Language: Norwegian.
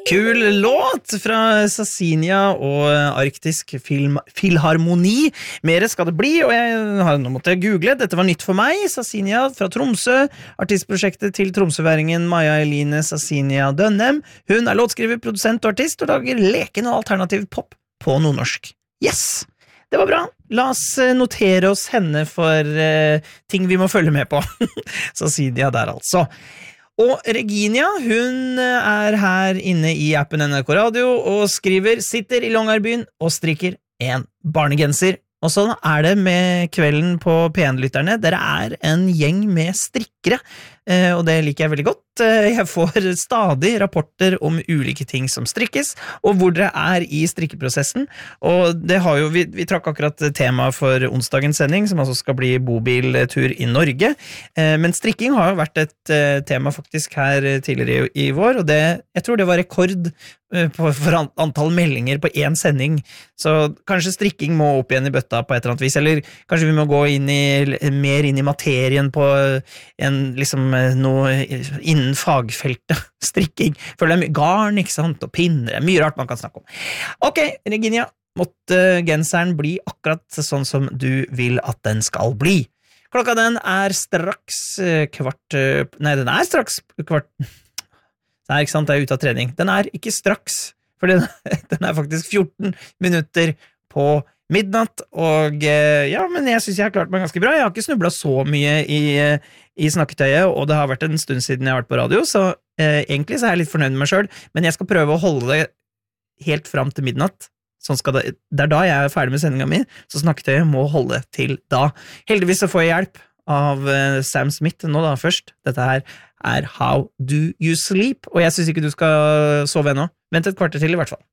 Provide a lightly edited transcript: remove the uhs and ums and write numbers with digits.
Kul låt fra Sassinia og Arktisk Filharmoni. Mere skal det bli, og nå måtte jeg google. Dette var nytt for meg. Sassinia fra Tromsø, artistprosjektet til tromsøværingen Maja Eline Sassinia Dønnem. Hun låtskriver, produsent og artist, og lager leken og alternativ pop på nordnorsk. Yes! Det var bra. La oss notere oss henne for ting vi må følge med på. Sassinia der altså. Og Reginia, hun her inne i appen NRK Radio og skriver, sitter i Longyearbyen og strikker en barnegenser. Og sånn det med kvelden på P1-lytterne. Dere en gjeng med strikkere, og det liker jeg veldig godt. Jeg får stadig rapporter om ulike ting som strikkes, og hvor dere i strikkeprosessen. Og det har jo, vi trakk akkurat tema for onsdagens sending, som altså skal bli bobiltur i Norge. Men strikking har jo vært et tema faktisk her tidligere i vår, og jeg tror det var rekord for antall meldinger på en sending. Så kanskje strikking må opp igjen i bøtta på et eller annet vis, eller kanskje vi må gå mer inn i materien på noe innen fagfeltet, strikking. For det mye garn, ikke sant, og pinner, mye rart man kan snakke om. Ok, Reginia, måtte genseren bli akkurat sånn som du vil at den skal bli. Klokka den straks kvart. Nei, den straks kvart. Nei, ikke sant, det ute av trening. Den ikke straks, for den faktisk 14 minutter på midnatt, og ja, men jeg synes jeg har klart meg ganske bra. Jeg har ikke snublet så mye i snakketøyet, og det har vært en stund siden jeg har vært på radio, så egentlig så jeg litt fornøyd med meg selv, men jeg skal prøve å holde det helt fram til midnatt. Sånn skal det da jeg ferdig med sendingen min, så snakketøyet må holde til da. Heldigvis så får jeg hjelp av Sam Smith nå da først. Dette her How Do You Sleep, og jeg synes ikke du skal sove ennå. Vent et kvarter til i hvert fall.